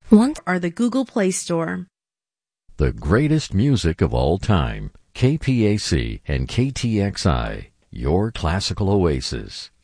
One are the Google Play Store. The greatest music of all time. KPAC and KTXI, your classical oasis.